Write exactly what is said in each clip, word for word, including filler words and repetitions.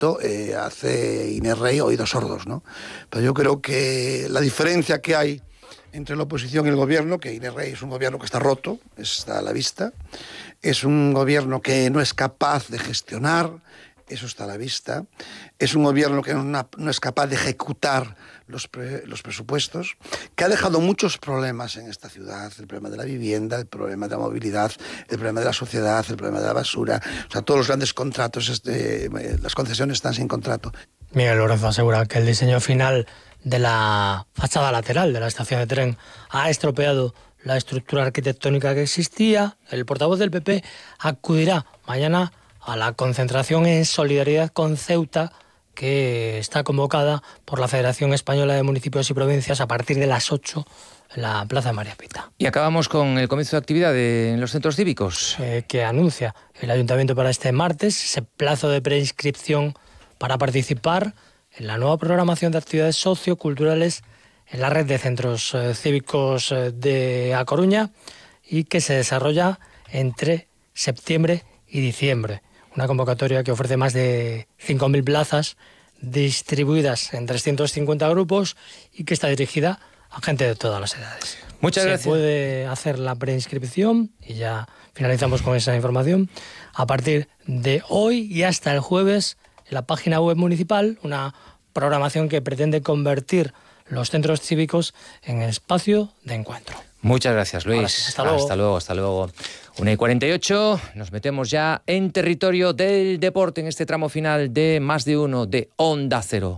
eh, hace Inés Rey oídos sordos, ¿no? Pero yo creo que la diferencia que hay entre la oposición y el gobierno, que Inés Rey es un gobierno que está roto, está a la vista, es un gobierno que no es capaz de gestionar, eso está a la vista, es un gobierno que no, no es capaz de ejecutar los, pre, los presupuestos, que ha dejado muchos problemas en esta ciudad, el problema de la vivienda, el problema de la movilidad, el problema de la sociedad, el problema de la basura, o sea, todos los grandes contratos, este, las concesiones están sin contrato. Miguel Lorenzo asegura que el diseño final de la fachada lateral de la estación de tren ha estropeado la estructura arquitectónica que existía. El portavoz del P P acudirá mañana a la concentración en solidaridad con Ceuta que está convocada por la Federación Española de Municipios y Provincias a partir de las ocho en la Plaza de María Pita. Y acabamos con el comienzo de actividad de, en los centros cívicos. Eh, que anuncia el Ayuntamiento para este martes ese plazo de preinscripción para participar en la nueva programación de actividades socioculturales en la red de centros eh, cívicos eh, de A Coruña y que se desarrolla entre septiembre y diciembre. Una convocatoria que ofrece más de cinco mil plazas distribuidas en trescientos cincuenta grupos y que está dirigida a gente de todas las edades. Muchas se gracias. Se puede hacer la preinscripción y ya finalizamos con esa información a partir de hoy y hasta el jueves en la página web municipal, una programación que pretende convertir los centros cívicos en espacio de encuentro. Muchas gracias, Luis. Sí, hasta luego. Hasta luego, hasta luego. una y cuarenta y ocho, nos metemos ya en territorio del deporte en este tramo final de Más de Uno de Onda Cero.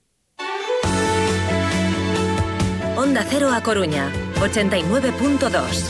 Onda Cero A Coruña, ochenta y nueve punto dos.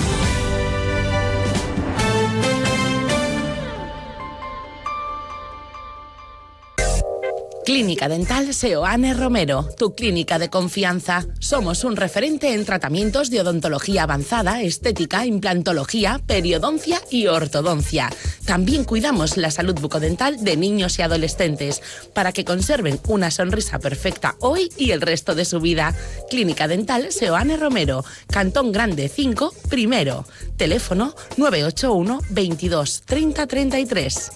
Clínica Dental Seoane Romero, tu clínica de confianza. Somos un referente en tratamientos de odontología avanzada, estética, implantología, periodoncia y ortodoncia. También cuidamos la salud bucodental de niños y adolescentes para que conserven una sonrisa perfecta hoy y el resto de su vida. Clínica Dental Seoane Romero, Cantón Grande cinco, primero. Teléfono nueve ocho uno veintidós treinta treinta y tres.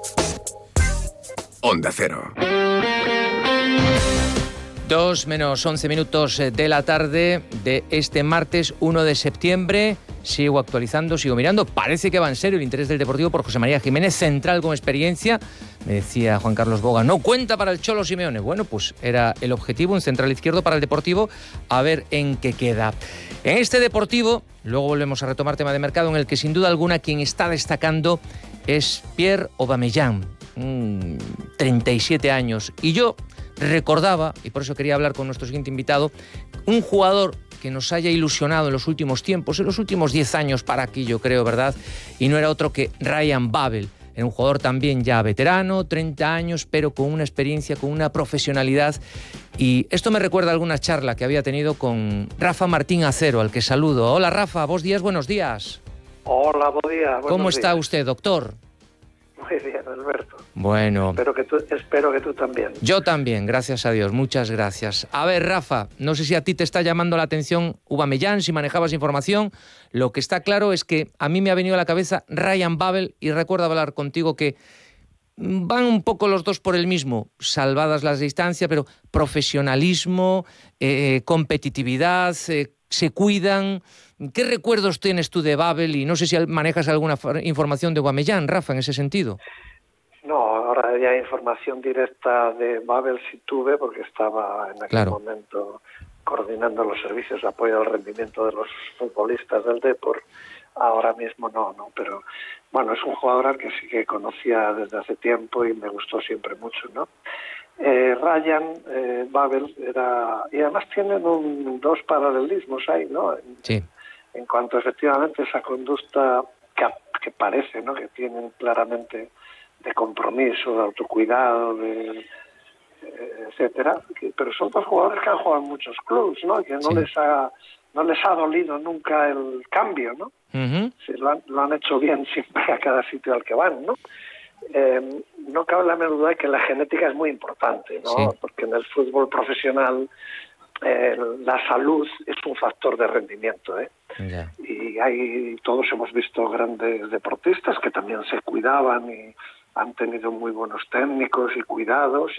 Onda Cero. Dos menos once minutos de la tarde de este martes uno de septiembre. Sigo actualizando, sigo mirando. Parece que va en serio el interés del Deportivo por José María Jiménez, central con experiencia. Me decía Juan Carlos Boga, no cuenta para el Cholo Simeone. Bueno, pues era el objetivo, un central izquierdo para el Deportivo. A ver en qué queda. En este Deportivo, luego volvemos a retomar tema de mercado, en el que sin duda alguna quien está destacando es Pierre Aubameyang. Mm, treinta y siete años. Y yo recordaba, y por eso quería hablar con nuestro siguiente invitado, un jugador que nos haya ilusionado en los últimos tiempos, en los últimos diez años para aquí, yo creo, ¿verdad? Y no era otro que Ryan Babel. Era un jugador también ya veterano, treinta años, pero con una experiencia, con una profesionalidad. Y esto me recuerda a alguna charla que había tenido con Rafa Martín Acero, al que saludo. Hola, Rafa, vos días, buenos días. Hola, buen día. ¿Cómo está días. usted, doctor? Muy bien, Alberto. Bueno. Espero que, tú, espero que tú también. Yo también, gracias a Dios, muchas gracias. A ver, Rafa, no sé si a ti te está llamando la atención Aubameyang, si manejabas información. Lo que está claro es que a mí me ha venido a la cabeza Ryan Babel y recuerdo hablar contigo que van un poco los dos por el mismo, salvadas las distancias, pero profesionalismo, eh, competitividad, eh, se cuidan. ¿Qué recuerdos tienes tú de Babel? Y no sé si manejas alguna información de Aubameyang, Rafa, en ese sentido. No, ahora ya información directa de Babel sí tuve, porque estaba en aquel claro. momento coordinando los servicios de apoyo al rendimiento de los futbolistas del Depor. Ahora mismo no, no, pero bueno, es un jugador al que sí que conocía desde hace tiempo y me gustó siempre mucho, ¿no? Eh, Ryan eh, Babel era, y además tienen un, dos paralelismos ahí, ¿no? En, sí. En cuanto efectivamente esa conducta que, que parece, ¿no?, que tienen claramente de compromiso, de autocuidado, de eh, etcétera, que, pero son dos jugadores que han jugado en muchos clubes, ¿no?, que no sí. les ha no les ha dolido nunca el cambio, ¿no? Uh-huh. Sí, lo, han, lo han hecho bien siempre a cada sitio al que van, ¿no? Eh, no cabe la menor duda de que la genética es muy importante, ¿no? Sí. Porque en el fútbol profesional eh, la salud es un factor de rendimiento, ¿eh? Yeah. Y hay, todos hemos visto grandes deportistas que también se cuidaban y han tenido muy buenos técnicos y cuidados